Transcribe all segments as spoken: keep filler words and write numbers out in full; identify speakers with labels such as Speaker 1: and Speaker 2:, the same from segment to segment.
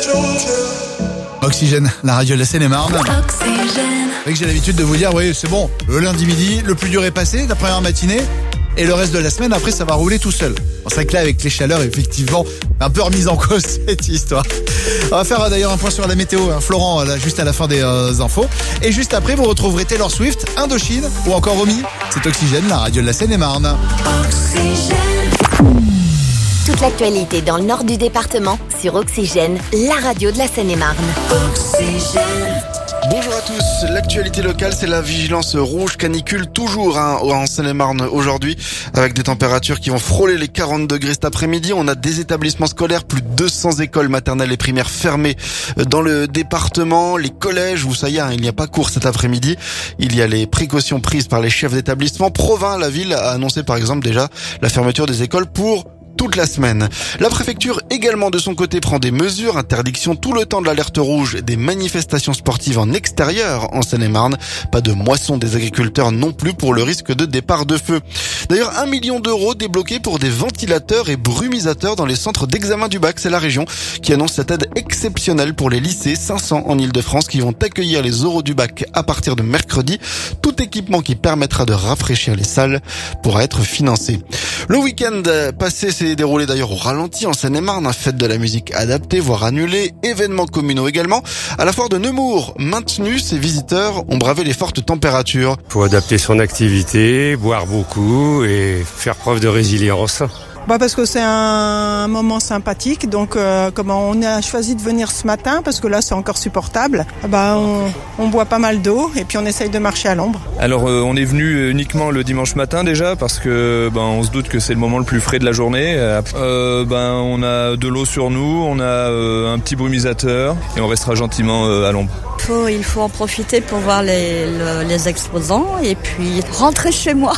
Speaker 1: Oxygène, la radio de la Seine-et-Marne. Avec j'ai l'habitude de vous dire, oui, c'est bon, le lundi midi, le plus dur est passé, la première matinée, et le reste de la semaine, après, ça va rouler tout seul. Bon, c'est vrai que là, avec les chaleurs, effectivement, un peu remise en cause cette histoire. On va faire d'ailleurs un point sur la météo, hein. Florent, là, juste à la fin des euh, infos. Et juste après, vous retrouverez Taylor Swift, Indochine ou encore Romy. C'est Oxygène, la radio de la Seine-et-Marne.
Speaker 2: Toute l'actualité dans le nord du département sur Oxygène, la radio de la Seine-et-Marne. Oxygène.
Speaker 3: Bonjour à tous, l'actualité locale, c'est la vigilance rouge canicule toujours hein, en Seine-et-Marne aujourd'hui, avec des températures qui vont frôler les quarante degrés cet après-midi. On a des établissements scolaires, plus de deux cents écoles maternelles et primaires fermées dans le département, les collèges où ça y est, hein, il n'y a pas cours cet après-midi. Il y a les précautions prises par les chefs d'établissement. Provins, la ville, a annoncé par exemple déjà la fermeture des écoles pour toute la semaine. La préfecture également de son côté prend des mesures, interdiction tout le temps de l'alerte rouge des manifestations sportives en extérieur en Seine-et-Marne. Pas de moisson des agriculteurs non plus pour le risque de départ de feu. D'ailleurs, un million d'euros débloqués pour des ventilateurs et brumisateurs dans les centres d'examen du bac. C'est la région qui annonce cette aide exceptionnelle pour les lycées, cinq cents en Ile-de-France, qui vont accueillir les oraux du bac à partir de mercredi. Tout équipement qui permettra de rafraîchir les salles pourra être financé. Le week-end passé s'est déroulé d'ailleurs au ralenti en Seine-et-Marne, un fête de la musique adaptée, voire annulée, événements communaux également. À la foire de Nemours, maintenu, ses visiteurs ont bravé les fortes températures.
Speaker 4: Faut adapter son activité, boire beaucoup et faire preuve de résilience.
Speaker 5: Bah parce que c'est un moment sympathique, donc euh, comme on a choisi de venir ce matin, parce que là c'est encore supportable, bah on, on boit pas mal d'eau et puis on essaye de marcher à l'ombre.
Speaker 6: Alors euh, on est venu uniquement le dimanche matin déjà, parce que ben on se doute que c'est le moment le plus frais de la journée. Euh, ben on a de l'eau sur nous, on a euh, un petit brumisateur et on restera gentiment euh, à l'ombre.
Speaker 7: Faut, il faut en profiter pour voir les, le, les exposants et puis rentrer chez moi.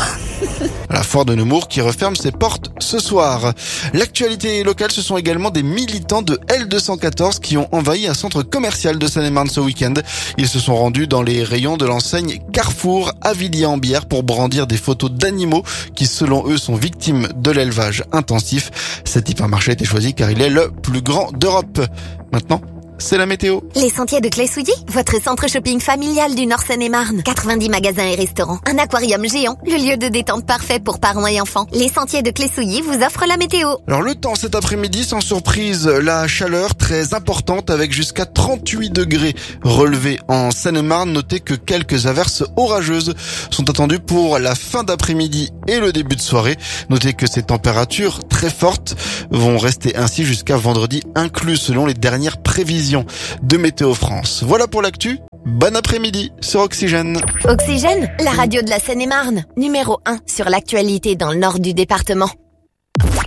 Speaker 3: La foire de Nemours qui referme ses portes ce soir. L'actualité locale, ce sont également des militants de L deux cent quatorze qui ont envahi un centre commercial de Seine-et-Marne ce week-end. Ils se sont rendus dans les rayons de l'enseigne Carrefour à Villiers-en-Bière pour brandir des photos d'animaux qui, selon eux, sont victimes de l'élevage intensif. Cet hypermarché a été choisi car il est le plus grand d'Europe. Maintenant, c'est la météo.
Speaker 2: Les Sentiers de Clé-Souilly, votre centre shopping familial du Nord Seine-et-Marne. quatre-vingt-dix magasins et restaurants, un aquarium géant, le lieu de détente parfait pour parents et enfants. Les Sentiers de Clé-Souilly vous offrent la météo.
Speaker 3: Alors le temps cet après-midi, sans surprise, la chaleur très importante avec jusqu'à trente-huit degrés relevés en Seine-et-Marne. Notez que quelques averses orageuses sont attendues pour la fin d'après-midi et le début de soirée. Notez que ces températures très fortes vont rester ainsi jusqu'à vendredi inclus selon les dernières prévisions de Météo France. Voilà pour l'actu. Bon après-midi sur Oxygène.
Speaker 2: Oxygène, la radio de la Seine-et-Marne. Numéro un sur l'actualité dans le nord du département.